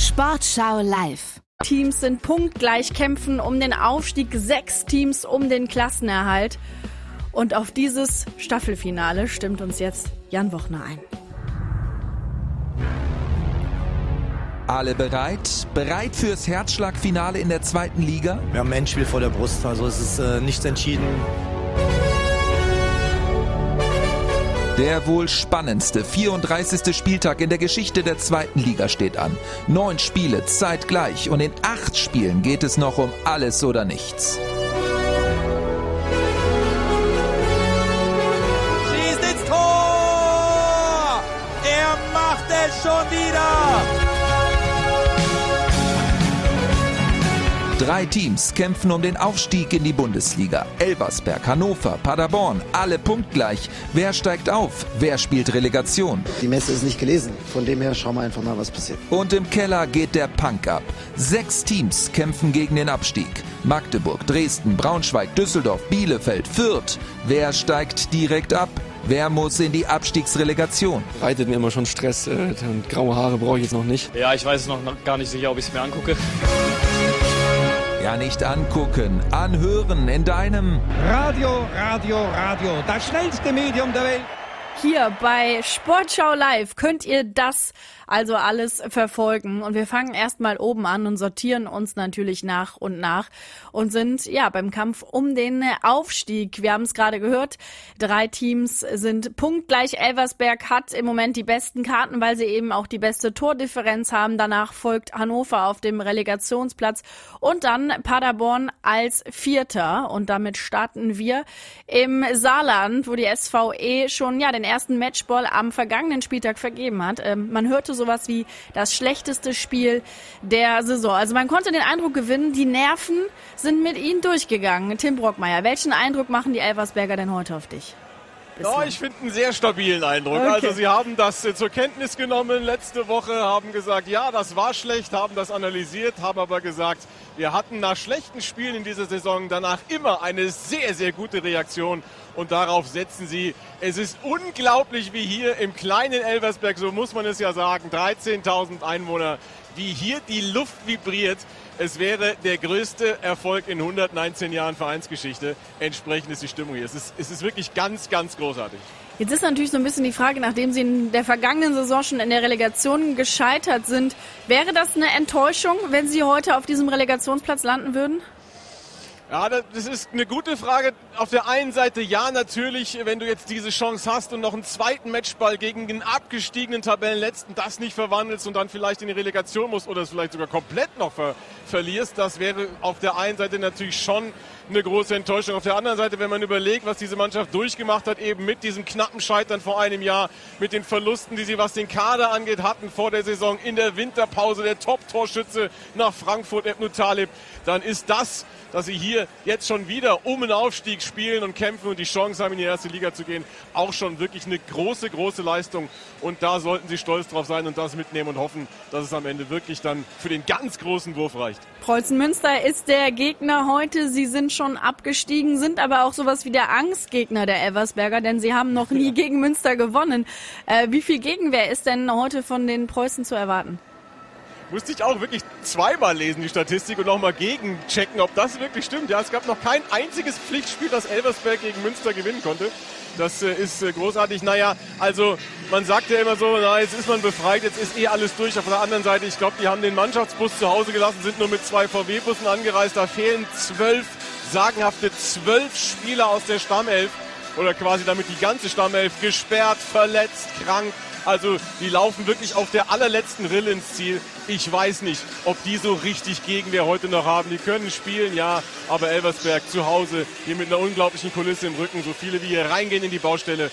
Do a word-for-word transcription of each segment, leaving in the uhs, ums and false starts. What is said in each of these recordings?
Sportschau live. Teams sind punktgleich, kämpfen um den Aufstieg, sechs Teams um den Klassenerhalt. Und auf dieses Staffelfinale stimmt uns jetzt Jan Wochner ein. Alle bereit? Bereit fürs Herzschlagfinale in der zweiten Liga? Wir haben ein Endspiel vor der Brust, also es ist äh, nichts entschieden. Der wohl spannendste vierunddreißigste Spieltag in der Geschichte der zweiten Liga steht an. Neun Spiele zeitgleich und in acht Spielen geht es noch um alles oder nichts. Schießt ins Tor! Er macht es schon wieder! Drei Teams kämpfen um den Aufstieg in die Bundesliga. Elversberg, Hannover, Paderborn, alle punktgleich. Wer steigt auf? Wer spielt Relegation? Die Messe ist nicht gelesen. Von dem her schauen wir einfach mal, was passiert. Und im Keller geht der Punk ab. Sechs Teams kämpfen gegen den Abstieg. Magdeburg, Dresden, Braunschweig, Düsseldorf, Bielefeld, Fürth. Wer steigt direkt ab? Wer muss in die Abstiegsrelegation? Reitet mir immer schon Stress. Äh, graue Haare brauche ich jetzt noch nicht. Ja, ich weiß es noch gar nicht sicher, ob ich es mir angucke. Ja, nicht angucken, anhören in deinem Radio, Radio, Radio, das schnellste Medium der Welt. Hier bei Sportschau live könnt ihr das also alles verfolgen. Und wir fangen erstmal oben an und sortieren uns natürlich nach und nach und sind ja beim Kampf um den Aufstieg. Wir haben es gerade gehört, drei Teams sind punktgleich. Elversberg hat im Moment die besten Karten, weil sie eben auch die beste Tordifferenz haben. Danach folgt Hannover auf dem Relegationsplatz und dann Paderborn als Vierter. Und damit starten wir im Saarland, wo die S V E schon ja den ersten Matchball am vergangenen Spieltag vergeben hat. Ähm, man hörte sowas wie das schlechteste Spiel der Saison. Also man konnte den Eindruck gewinnen, die Nerven sind mit ihnen durchgegangen. Tim Brockmeier, welchen Eindruck machen die Elversberger denn heute auf dich? Ja, ich finde einen sehr stabilen Eindruck. Okay. Also sie haben das äh, zur Kenntnis genommen letzte Woche, haben gesagt, ja, das war schlecht, haben das analysiert, haben aber gesagt, wir hatten nach schlechten Spielen in dieser Saison danach immer eine sehr, sehr gute Reaktion und darauf setzen sie. Es ist unglaublich, wie hier im kleinen Elversberg, so muss man es ja sagen, dreizehntausend Einwohner, wie hier die Luft vibriert. Es wäre der größte Erfolg in hundertneunzehn Jahren Vereinsgeschichte. Entsprechend ist die Stimmung hier. Es ist, es ist wirklich ganz, ganz großartig. Jetzt ist natürlich so ein bisschen die Frage, nachdem sie in der vergangenen Saison schon in der Relegation gescheitert sind, wäre das eine Enttäuschung, wenn sie heute auf diesem Relegationsplatz landen würden? Ja, das ist eine gute Frage. Auf der einen Seite ja, natürlich, wenn du jetzt diese Chance hast und noch einen zweiten Matchball gegen den abgestiegenen Tabellenletzten das nicht verwandelst und dann vielleicht in die Relegation musst oder es vielleicht sogar komplett noch ver verlierst, das wäre auf der einen Seite natürlich schon eine große Enttäuschung. Auf der anderen Seite, wenn man überlegt, was diese Mannschaft durchgemacht hat, eben mit diesem knappen Scheitern vor einem Jahr, mit den Verlusten, die sie, was den Kader angeht, hatten vor der Saison, in der Winterpause, der Top-Torschütze nach Frankfurt, Ebnu Talib, dann ist das, dass sie hier jetzt schon wieder um den Aufstieg spielen und kämpfen und die Chance haben, in die erste Liga zu gehen, auch schon wirklich eine große, große Leistung. Und da sollten sie stolz drauf sein und das mitnehmen und hoffen, dass es am Ende wirklich dann für den ganz großen Wurf reicht. Preußen Münster ist der Gegner heute. Sie sind schon abgestiegen, sind aber auch sowas wie der Angstgegner der Elversberger, denn sie haben noch nie gegen Münster gewonnen. Äh, wie viel Gegenwehr ist denn heute von den Preußen zu erwarten? Musste ich auch wirklich zweimal lesen, die Statistik, und nochmal gegenchecken, ob das wirklich stimmt. Ja, es gab noch kein einziges Pflichtspiel, das Elversberg gegen Münster gewinnen konnte. Das äh, ist äh, großartig. Naja, also man sagt ja immer so, na, jetzt ist man befreit, jetzt ist eh alles durch. Auf der anderen Seite, ich glaube, die haben den Mannschaftsbus zu Hause gelassen, sind nur mit zwei V W-Bussen angereist. Da fehlen zwölf, sagenhafte zwölf Spieler aus der Stammelf. Oder quasi damit die ganze Stammelf gesperrt, verletzt, krank. Also die laufen wirklich auf der allerletzten Rille ins Ziel. Ich weiß nicht, ob die so richtig Gegenwehr heute noch haben. Die können spielen, ja, aber Elversberg zu Hause, hier mit einer unglaublichen Kulisse im Rücken, so viele wie hier reingehen in die Baustelle.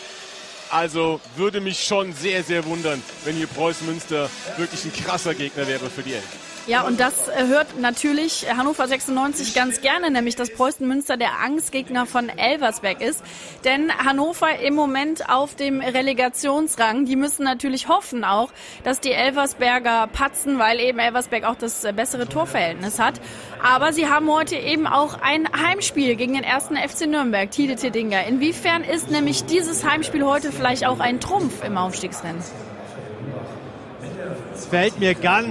Also würde mich schon sehr, sehr wundern, wenn hier Preußen Münster wirklich ein krasser Gegner wäre für die Elf. Ja, und das hört natürlich Hannover sechsundneunzig ganz gerne, nämlich dass Preußen Münster der Angstgegner von Elversberg ist. Denn Hannover im Moment auf dem Relegationsrang, die müssen natürlich hoffen auch, dass die Elversberger patzen, weil eben Elversberg auch das bessere Torverhältnis hat. Aber sie haben heute eben auch ein Heimspiel gegen den ersten F C Nürnberg, Tide Tedinga. Inwiefern ist nämlich dieses Heimspiel heute vielleicht auch ein Trumpf im Aufstiegsrennen? Es fällt mir ganz